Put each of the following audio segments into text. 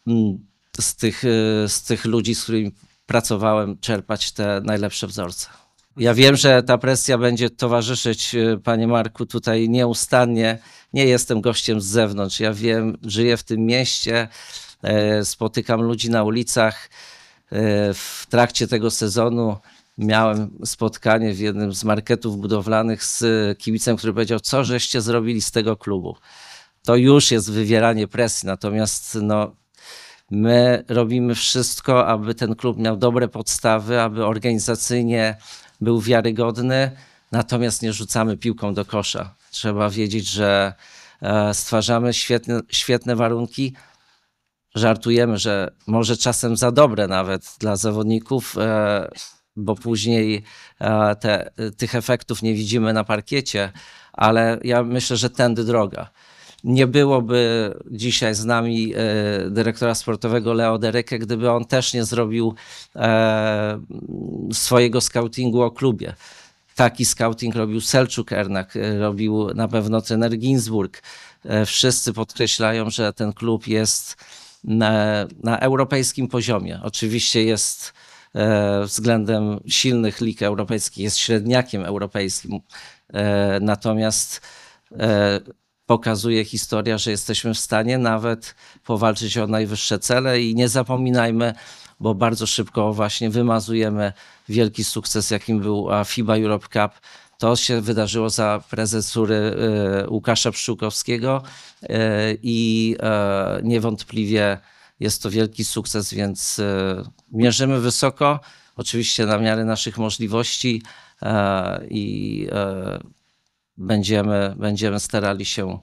z tych ludzi, z którymi pracowałem, czerpać te najlepsze wzorce. Ja wiem, że ta presja będzie towarzyszyć, panie Marku, tutaj nieustannie. Nie jestem gościem z zewnątrz. Ja wiem, żyję w tym mieście, spotykam ludzi na ulicach. W trakcie tego sezonu miałem spotkanie w jednym z marketów budowlanych z kibicem, który powiedział, co żeście zrobili z tego klubu. To już jest wywieranie presji, natomiast my robimy wszystko, aby ten klub miał dobre podstawy, aby organizacyjnie był wiarygodny, natomiast nie rzucamy piłką do kosza. Trzeba wiedzieć, że stwarzamy świetne warunki. Żartujemy, że może czasem za dobre nawet dla zawodników, bo później tych efektów nie widzimy na parkiecie, ale ja myślę, że tędy droga. Nie byłoby dzisiaj z nami dyrektora sportowego Leo Derykę, gdyby on też nie zrobił swojego scoutingu o klubie. Taki scouting robił Selçuk Ernak, robił na pewno trener Ginsburg. Wszyscy podkreślają, że ten klub jest na europejskim poziomie. Oczywiście jest względem silnych lig europejskich, jest średniakiem europejskim. Natomiast pokazuje historia, że jesteśmy w stanie nawet powalczyć o najwyższe cele i nie zapominajmy, bo bardzo szybko właśnie wymazujemy wielki sukces, jakim był FIBA Europe Cup. To się wydarzyło za prezesury Łukasza Pszczółkowskiego i niewątpliwie jest to wielki sukces, więc mierzymy wysoko, oczywiście na miarę naszych możliwości i będziemy starali się,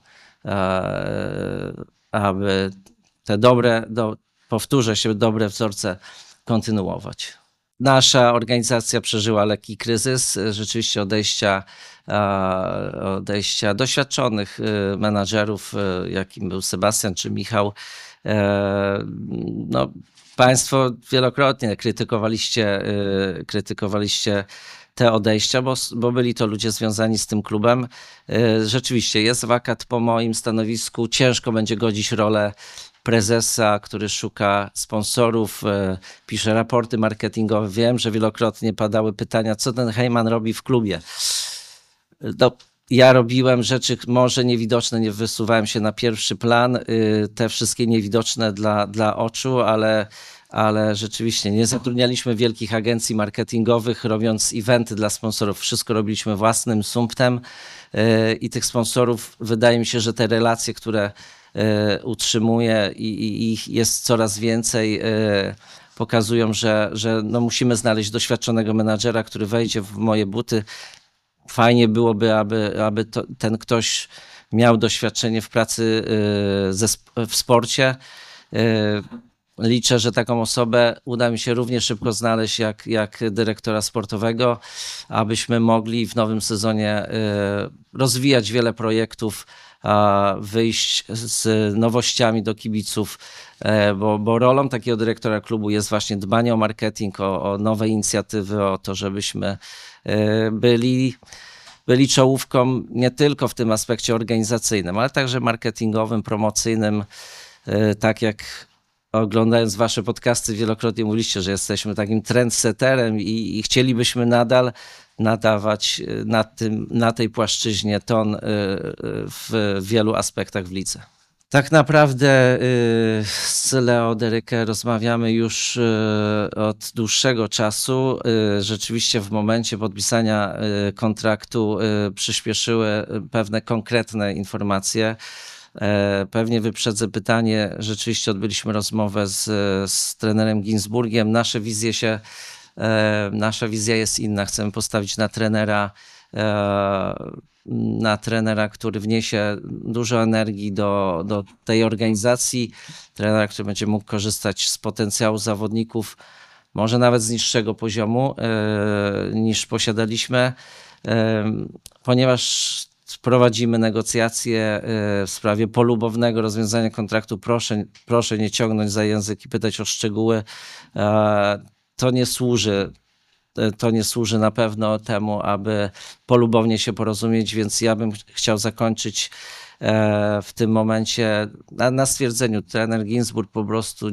aby te powtórzę się, dobre wzorce kontynuować. Nasza organizacja przeżyła lekki kryzys, rzeczywiście odejścia doświadczonych menadżerów, jakim był Sebastian czy Michał. Państwo wielokrotnie krytykowaliście te odejścia, bo byli to ludzie związani z tym klubem. Rzeczywiście jest wakat po moim stanowisku. Ciężko będzie godzić rolę prezesa, który szuka sponsorów, pisze raporty marketingowe. Wiem, że wielokrotnie padały pytania, co ten Heyman robi w klubie. Ja robiłem rzeczy może niewidoczne, nie wysuwałem się na pierwszy plan, te wszystkie niewidoczne dla oczu, ale rzeczywiście nie zatrudnialiśmy wielkich agencji marketingowych, robiąc eventy dla sponsorów. Wszystko robiliśmy własnym sumptem i tych sponsorów, wydaje mi się, że te relacje, które utrzymuję i ich jest coraz więcej, pokazują, że musimy znaleźć doświadczonego menadżera, który wejdzie w moje buty. Fajnie byłoby, aby ten ktoś miał doświadczenie w pracy w sporcie. Liczę, że taką osobę uda mi się równie szybko znaleźć jak dyrektora sportowego, abyśmy mogli w nowym sezonie rozwijać wiele projektów, wyjść z nowościami do kibiców, bo rolą takiego dyrektora klubu jest właśnie dbanie o marketing, o nowe inicjatywy, o to, żebyśmy byli czołówką nie tylko w tym aspekcie organizacyjnym, ale także marketingowym, promocyjnym. Tak jak oglądając wasze podcasty wielokrotnie mówiliście, że jesteśmy takim trendsetterem i chcielibyśmy nadal nadawać na tej płaszczyźnie ton w wielu aspektach w lidze. Tak naprawdę z Leo Derykę rozmawiamy już od dłuższego czasu. Rzeczywiście w momencie podpisania kontraktu przyspieszyły pewne konkretne informacje. Pewnie wyprzedzę pytanie. Rzeczywiście odbyliśmy rozmowę z trenerem Ginsburgiem. Nasza wizja jest inna. Chcemy postawić na trenera, który wniesie dużo energii do tej organizacji. Trenera, który będzie mógł korzystać z potencjału zawodników, może nawet z niższego poziomu niż posiadaliśmy, ponieważ prowadzimy negocjacje w sprawie polubownego rozwiązania kontraktu. Proszę nie ciągnąć za język i pytać o szczegóły. To nie służy na pewno temu, aby polubownie się porozumieć, więc ja bym chciał zakończyć w tym momencie na stwierdzeniu. Trener Ginsburg po prostu